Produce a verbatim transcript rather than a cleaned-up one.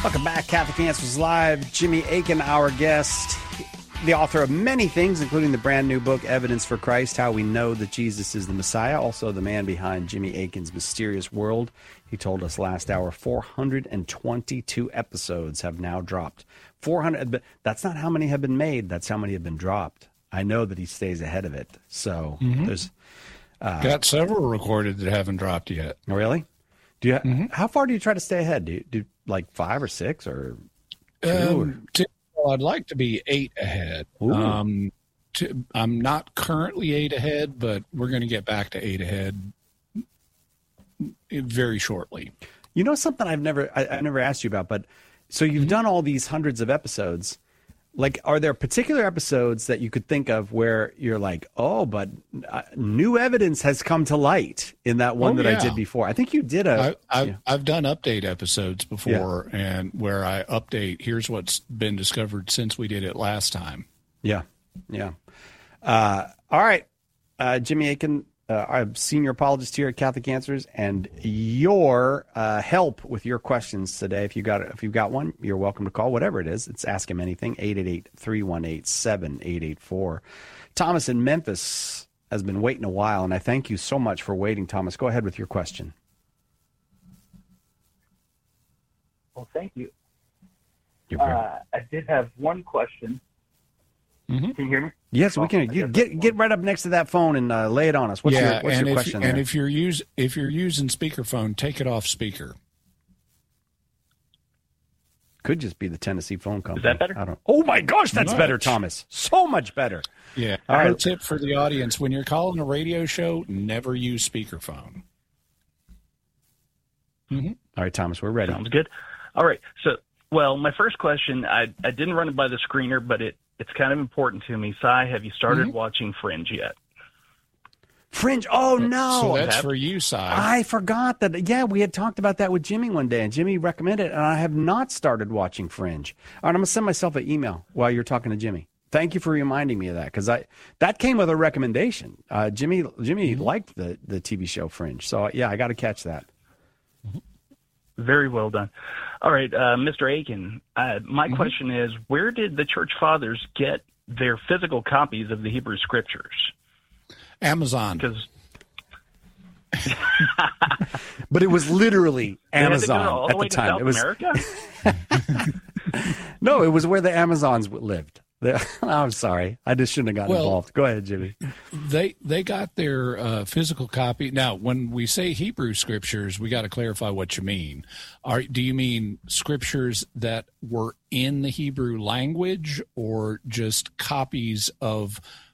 Welcome back, Catholic Answers Live. Jimmy Akin, our guest, the author of many things, including the brand new book, Evidence for Christ, How We Know That Jesus is the Messiah, also the man behind Jimmy Akin's Mysterious World. He told us last hour four hundred twenty-two episodes have now dropped. four hundred, but that's not how many have been made. That's how many have been dropped. I know that he stays ahead of it. So mm-hmm. there's... Uh, Got several recorded that haven't dropped yet. Really? Do you? Mm-hmm. How far do you try to stay ahead? Do you do like five or six or two? Um, to, well, I'd like to be eight ahead. Ooh. Um, to, I'm not currently eight ahead, but we're going to get back to eight ahead very shortly. You know something I've never I, I've never asked you about, but so you've mm-hmm. done all these hundreds of episodes. Like, are there particular episodes that you could think of where you're like, oh, but uh, new evidence has come to light in that one oh, that yeah. I did before? I think you did a. I, I've, yeah. I've done update episodes before, yeah. and where I update, here's what's been discovered since we did it last time. Yeah, yeah. Uh, all right, uh, Jimmy Akin, uh, I'm senior apologist here at Catholic Answers, and your uh, help with your questions today. If you got if you've got one, you're welcome to call. Whatever it is, it's Ask Him Anything. eight eight eight, three one eight, seven eight eight four. Thomas in Memphis has been waiting a while, and I thank you so much for waiting, Thomas. Go ahead with your question. Well, thank you. You're very... uh, I did have one question. Mm-hmm. Can you hear me? Yes, we can. You get get right up next to that phone and uh, lay it on us. What's yeah, your, what's and your if, question And there? if you're use if you're using speakerphone, take it off speaker. Could just be the Tennessee phone company. Is that better? I don't. Oh my gosh, that's Much. better, Thomas. So much better. Yeah. All Our right. tip for the audience: when you're calling a radio show, never use speakerphone. Mm-hmm. All right, Thomas, we're ready. Sounds good. All right. So, well, my first question, I I didn't run it by the screener, but it. It's kind of important to me. Cy, have you started mm-hmm. watching Fringe yet? Fringe? Oh, no. So that's for you, Cy. I forgot that. Yeah, we had talked about that with Jimmy one day, and Jimmy recommended it, and I have not started watching Fringe. All right, I'm going to send myself an email while you're talking to Jimmy. Thank you for reminding me of that, because I that came with a recommendation. Uh, Jimmy Jimmy mm-hmm. liked the, the T V show Fringe, so, yeah, I got to catch that. Very well done. All right, uh, Mister Akin, uh, my mm-hmm. question is, where did the Church Fathers get their physical copies of the Hebrew Scriptures? Amazon. Because, but it was literally Amazon all at the, the time. South It was America? No, it was where the Amazons lived. I'm sorry. I just shouldn't have gotten well, involved. Go ahead, Jimmy. They they got their uh, physical copy. Now, when we say Hebrew scriptures, we got to clarify what you mean. Are do you mean scriptures that were in the Hebrew language, or just copies of